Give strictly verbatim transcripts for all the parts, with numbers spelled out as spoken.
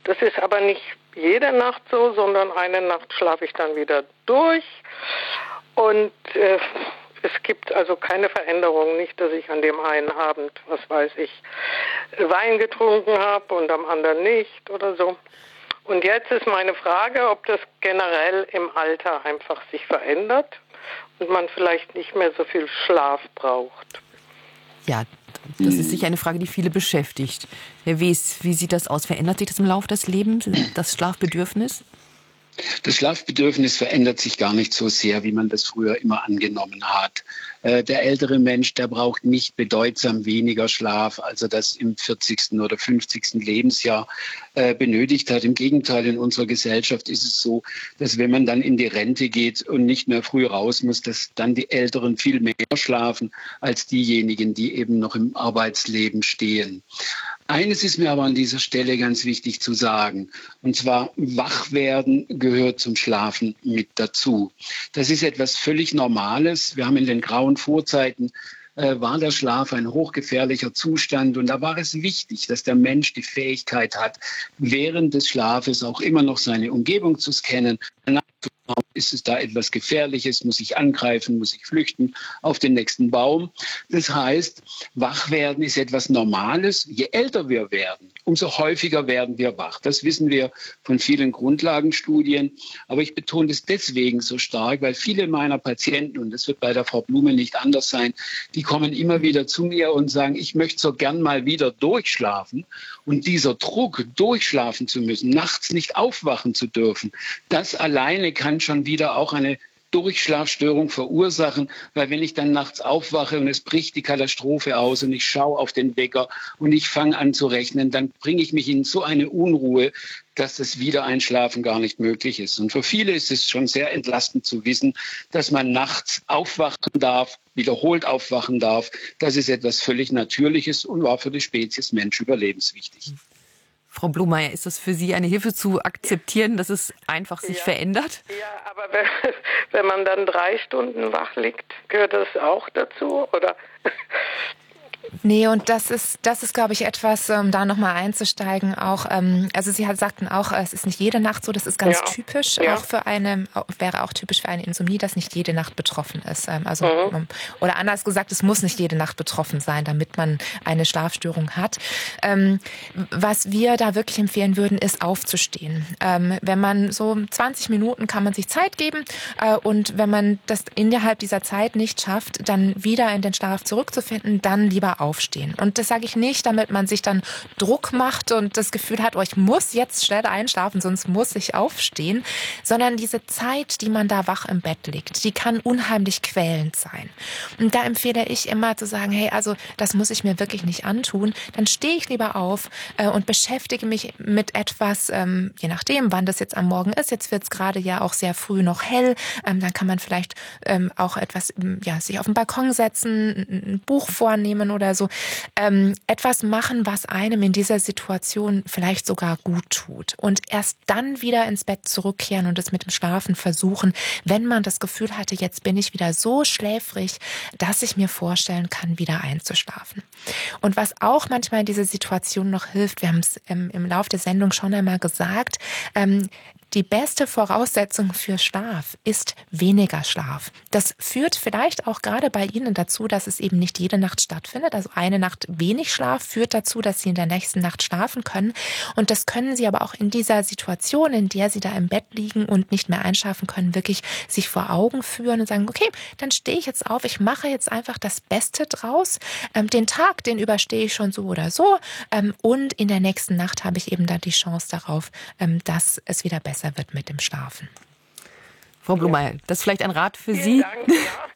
Das ist aber nicht jede Nacht so, sondern eine Nacht schlafe ich dann wieder durch. Und äh, es gibt also keine Veränderung, nicht, dass ich an dem einen Abend, was weiß ich, Wein getrunken habe und am anderen nicht oder so. Und jetzt ist meine Frage, ob das generell im Alter einfach sich verändert und man vielleicht nicht mehr so viel Schlaf braucht. Ja, das ist sicher eine Frage, die viele beschäftigt. Herr Wes, wie sieht das aus? Verändert sich das im Laufe des Lebens, das Schlafbedürfnis? Das Schlafbedürfnis verändert sich gar nicht so sehr, wie man das früher immer angenommen hat. Äh, der ältere Mensch, der braucht nicht bedeutsam weniger Schlaf, als er das im vierzigsten oder fünfzigsten Lebensjahr äh, benötigt hat. Im Gegenteil, in unserer Gesellschaft ist es so, dass wenn man dann in die Rente geht und nicht mehr früh raus muss, dass dann die Älteren viel mehr schlafen als diejenigen, die eben noch im Arbeitsleben stehen. Eines ist mir aber an dieser Stelle ganz wichtig zu sagen, und zwar Wachwerden gehört zum Schlafen mit dazu. Das ist etwas völlig Normales. Wir haben in den grauen Vorzeiten äh, war der Schlaf ein hochgefährlicher Zustand und da war es wichtig, dass der Mensch die Fähigkeit hat, während des Schlafes auch immer noch seine Umgebung zu scannen. Ist es da etwas Gefährliches? Muss ich angreifen? Muss ich flüchten auf den nächsten Baum? Das heißt, wach werden ist etwas Normales. Je älter wir werden, umso häufiger werden wir wach. Das wissen wir von vielen Grundlagenstudien. Aber ich betone das deswegen so stark, weil viele meiner Patienten, und das wird bei der Frau Blume nicht anders sein, die kommen immer wieder zu mir und sagen, ich möchte so gern mal wieder durchschlafen. Und dieser Druck, durchschlafen zu müssen, nachts nicht aufwachen zu dürfen, das alleine kann schon wieder auch eine Durchschlafstörung verursachen, weil wenn ich dann nachts aufwache und es bricht die Katastrophe aus und ich schaue auf den Wecker und ich fange an zu rechnen, dann bringe ich mich in so eine Unruhe, dass das Wiedereinschlafen gar nicht möglich ist. Und für viele ist es schon sehr entlastend zu wissen, dass man nachts aufwachen darf, wiederholt aufwachen darf. Das ist etwas völlig Natürliches und war für die Spezies Mensch überlebenswichtig. Frau Blomeyer, ist das für Sie eine Hilfe zu akzeptieren, dass es einfach sich ja. verändert? Ja, aber wenn, wenn man dann drei Stunden wach liegt, gehört das auch dazu, oder? Nee, und das ist, das ist, glaube ich, etwas, um da nochmal einzusteigen, auch, ähm, also Sie sagten auch, es ist nicht jede Nacht so, das ist ganz ja. typisch, ja. auch für eine, wäre auch typisch für eine Insomnie, dass nicht jede Nacht betroffen ist. Ähm, also, mhm. Oder anders gesagt, es muss nicht jede Nacht betroffen sein, damit man eine Schlafstörung hat. Ähm, was wir da wirklich empfehlen würden, ist aufzustehen. Ähm, wenn man so zwanzig Minuten kann man sich Zeit geben äh, und wenn man das innerhalb dieser Zeit nicht schafft, dann wieder in den Schlaf zurückzufinden, dann lieber aufstehen. Und das sage ich nicht, damit man sich dann Druck macht und das Gefühl hat, oh, ich muss jetzt schnell einschlafen, sonst muss ich aufstehen, sondern diese Zeit, die man da wach im Bett liegt, die kann unheimlich quälend sein. Und da empfehle ich immer zu sagen, hey, also das muss ich mir wirklich nicht antun, dann stehe ich lieber auf äh, und beschäftige mich mit etwas, ähm, je nachdem, wann das jetzt am Morgen ist. Jetzt wird es gerade ja auch sehr früh noch hell, ähm, dann kann man vielleicht ähm, auch etwas, ja, sich auf den Balkon setzen, ein Buch vornehmen oder so, ähm, etwas machen, was einem in dieser Situation vielleicht sogar gut tut. Und erst dann wieder ins Bett zurückkehren und es mit dem Schlafen versuchen, wenn man das Gefühl hatte, jetzt bin ich wieder so schläfrig, dass ich mir vorstellen kann, wieder einzuschlafen. Und was auch manchmal in dieser Situation noch hilft, wir haben es im, im Laufe der Sendung schon einmal gesagt, ähm, die beste Voraussetzung für Schlaf ist weniger Schlaf. Das führt vielleicht auch gerade bei Ihnen dazu, dass es eben nicht jede Nacht stattfindet. Also eine Nacht wenig Schlaf führt dazu, dass Sie in der nächsten Nacht schlafen können. Und das können Sie aber auch in dieser Situation, in der Sie da im Bett liegen und nicht mehr einschlafen können, wirklich sich vor Augen führen und sagen, okay, dann stehe ich jetzt auf, ich mache jetzt einfach das Beste draus. Ähm, den Tag, den überstehe ich schon so oder so. Ähm, und in der nächsten Nacht habe ich eben dann die Chance darauf, ähm, dass es wieder besser wird mit dem Schlafen. Frau Blomeyer, das ist vielleicht ein Rat für Vielen Sie. Dank,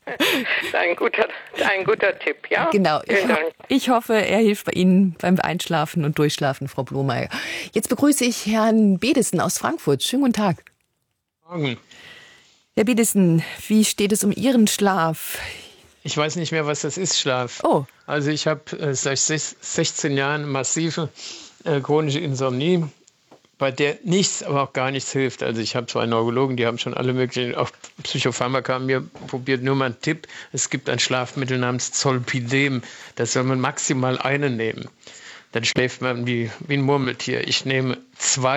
ja. Ein guter, ein guter Tipp, ja? Genau. Ich, Vielen Dank. ich hoffe, er hilft bei Ihnen beim Einschlafen und Durchschlafen, Frau Blomeyer. Jetzt begrüße ich Herrn Bedesen aus Frankfurt. Schönen guten Tag. Morgen. Herr Bedesen, wie steht es um Ihren Schlaf? Ich weiß nicht mehr, was das ist, Schlaf. Oh. Also ich habe äh, seit sechzehn Jahren massive äh, chronische Insomnie, bei der nichts, aber auch gar nichts hilft. Also ich habe zwei Neurologen, die haben schon alle möglichen, auch Psychopharmaka mir probiert. Nur mal ein Tipp, es gibt ein Schlafmittel namens Zolpidem. Das soll man maximal einen nehmen. Dann schläft man wie, wie ein Murmeltier. Ich nehme zwei